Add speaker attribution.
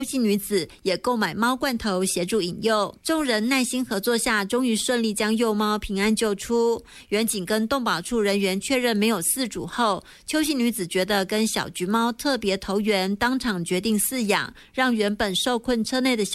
Speaker 1: 姓女子也购买猫罐头协助引诱，众人耐心合作下，终于顺利将幼猫平安救出。远警跟动保处人员确认没有饲主后，邱姓女子觉得跟小橘猫特别投缘，当场决定饲养，让原本受困车内的小